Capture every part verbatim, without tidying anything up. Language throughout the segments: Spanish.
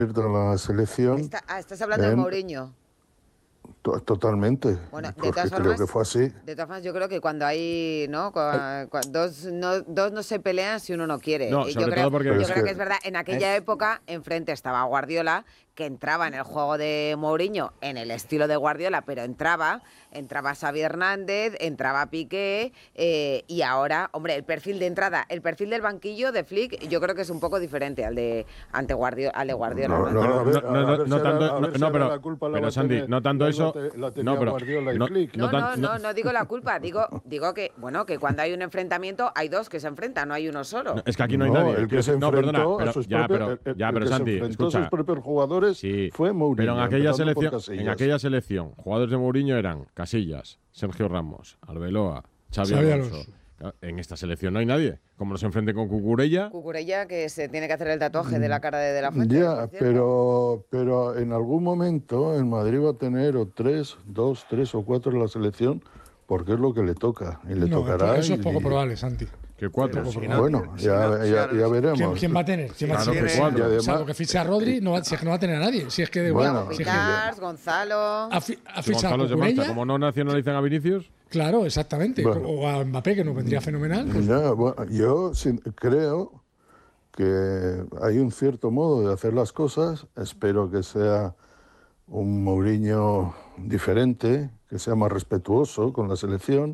de la selección. Está, ah, estás hablando en, de Mourinho. Totalmente. Bueno, de Porque todas creo formas, que fue así. De todas formas, yo creo que cuando hay, ¿no? Cuando, cuando dos, no, dos no se pelean si uno no quiere. No, y sobre yo creo, todo porque yo es creo que, que es verdad, en aquella es... época, enfrente estaba Guardiola, que entraba en el juego de Mourinho, en el estilo de Guardiola, pero entraba, entraba Xavi Hernández, entraba Piqué, eh, y ahora, hombre, el perfil de entrada, el perfil del banquillo de Flick, yo creo que es un poco diferente al de ante Guardiola, al de Guardiola. No, no, no, no, no, no tanto, no, pero, pero Santi, no tanto eso, no, pero, no, no, no, no, no digo la culpa, digo, digo que, bueno, que cuando hay un enfrentamiento hay dos que se enfrentan, no hay uno solo. No, es que aquí no hay nadie. El que se no, enfrentó perdona, pero, a sus ya, propios, pero, el, ya, el pero que Santi, se enfrentó escucha, a sus propios jugadores sí, fue Mourinho. Pero en aquella selección, en aquella selección, jugadores de Mourinho eran Casillas, Sergio Ramos, Arbeloa, Xavi Alonso. Alonso. En esta selección no hay nadie. Como nos enfrente con Cucurella. Cucurella, que se tiene que hacer el tatuaje de la cara de, de la Fuente. Ya, pero, pero en algún momento el Madrid va a tener o tres, dos, tres o cuatro en la selección, porque es lo que le toca. Y le no, tocará. Eso es y, poco probable, Santi. Que cuatro. Si no, bueno, si ya, no, ya, ya veremos. ¿Quién, ¿Quién va a tener? ¿Quién claro va a tener? que cuatro. Además, salvo que fiche a Rodri, no va, si es que no va a tener a nadie. Si es que de bueno, si Pitar, Gonzalo. A, fi, a si Gonzalo se marcha, como no nacionalizan a Vinicius. Claro, exactamente. Bueno. O a Mbappé, que nos vendría fenomenal. Pues. Ya, bueno, yo sí, creo que hay un cierto modo de hacer las cosas. Espero que sea un Mourinho diferente, que sea más respetuoso con la selección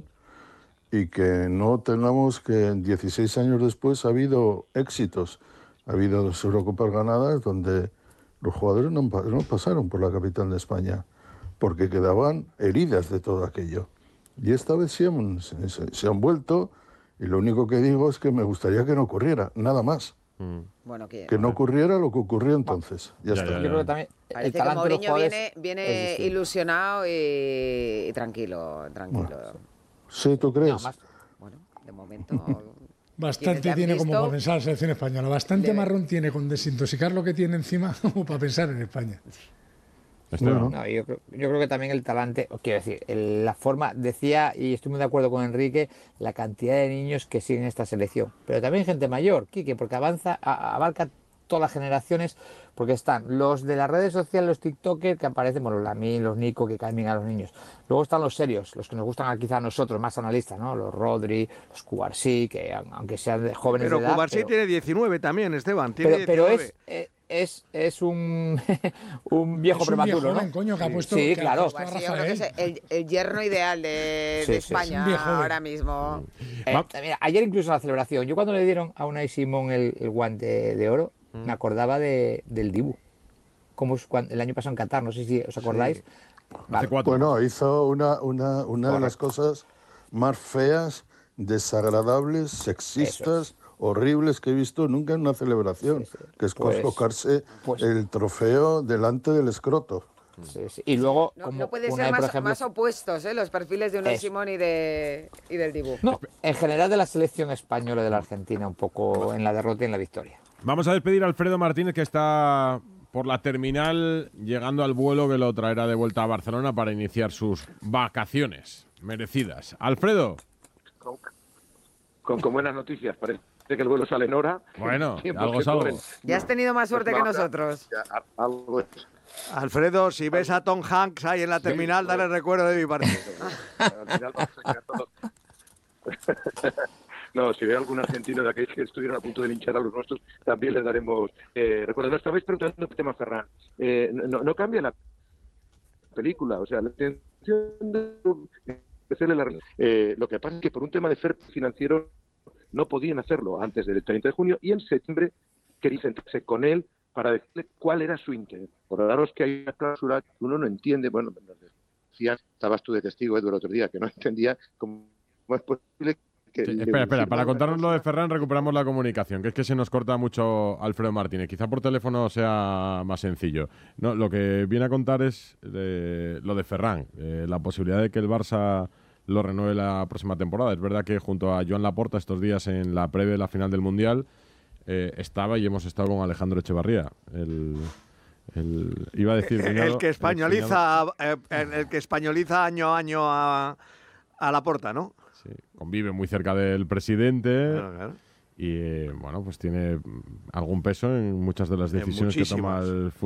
y que no tengamos que dieciséis años después ha habido éxitos. Ha habido dos Eurocopas ganadas donde los jugadores no, no pasaron por la capital de España porque quedaban heridas de todo aquello. Y esta vez sí han, se, se han vuelto y lo único que digo es que me gustaría que no ocurriera, nada más. Mm. Bueno, que, que no ocurriera lo que ocurrió entonces. Ya, ya está. Ya, ya. Yo creo que también parece que Mourinho viene, viene ilusionado y, y tranquilo, tranquilo. Bueno. Sí, ¿tú crees? No, más, bueno, de momento... Bastante tiene visto? como para pensar la selección española. Bastante Debe. marrón tiene con desintoxicar lo que tiene encima como para pensar en España. Bueno. No, yo, creo, yo creo que también el talante, quiero decir, el, la forma, decía, y estoy muy de acuerdo con Enrique, la cantidad de niños que siguen esta selección, pero también gente mayor, Quique, porque avanza, a, abarca todas las generaciones, porque están los de las redes sociales, los tiktokers que aparecen, bueno, los Lamine, los Nico, que cambian a los niños. Luego están los serios, los que nos gustan quizá a nosotros, más analistas, ¿no? Los Rodri, los Cubarsí, que aunque sean de jóvenes pero de edad... Cubarsí pero tiene diecinueve también, Esteban, tiene pero, pero diecinueve. es... Eh, Es, es un, un viejo es un prematuro, viejo ¿no? joven, coño, que ha puesto, sí, que claro. Ha puesto sí, yo creo que es el, el yerno ideal de, sí, de sí, España sí. ahora mismo. Eh, mira, ayer incluso en la celebración, yo cuando le dieron a Unai Simón el, el guante de oro, mm. me acordaba de, del Dibu. Como cuando, el año pasado en Qatar, no sé si os acordáis. Sí. Vale. Bueno, hizo una, una, una de las cosas más feas, desagradables, sexistas, horribles que he visto nunca en una celebración, sí, sí. que es pues, colocarse pues, el trofeo delante del escroto. Sí, sí. Y luego, no, como no puede una, ser más, ejemplo, más opuestos, ¿eh? Los perfiles de Unai Simón y, de, y del Dibu. No, en general de la selección española de la Argentina, un poco en la derrota y en la victoria. Vamos a despedir a Alfredo Martínez, que está por la terminal llegando al vuelo que lo traerá de vuelta a Barcelona para iniciar sus vacaciones merecidas. Alfredo. Con, con, con buenas noticias, parece que el vuelo sale en hora. Bueno, algo es algo. Ya has tenido más suerte que nosotros. Ya, algo es. Alfredo, si ves a Tom Hanks ahí en la terminal, sí, dale recuerdo de mi parte. No, si ve algún argentino de aquellos que estuvieron a punto de linchar a los nuestros, también les daremos eh, recuerdo. No estabais preguntando el tema Ferran. Eh, no, no cambia la película, o sea, la intención de eh, lo que pasa es que por un tema de fair financiero no podían hacerlo antes del treinta de junio y en septiembre quería sentarse con él para decirle cuál era su interés. Por daros que hay una cláusula que uno no entiende, bueno, nos decía, estabas tú de testigo, Edu, el otro día, que no entendía cómo es posible que... Sí, espera, espera, para contarnos lo de Ferran recuperamos la comunicación, que es que se nos corta mucho Alfredo Martínez. Quizá por teléfono sea más sencillo. No, lo que viene a contar es eh, lo de Ferran, eh, la posibilidad de que el Barça lo renueve la próxima temporada. Es verdad que junto a Joan Laporta estos días en la previa de la final del Mundial eh, estaba y hemos estado con Alejandro Echevarría, el... El, iba a decir el, el que españoliza el, el, el que españoliza año a año a, a Laporta, ¿no? Sí, convive muy cerca del presidente. Claro, claro. y, eh, bueno, pues tiene algún peso en muchas de las decisiones que toma el fútbol.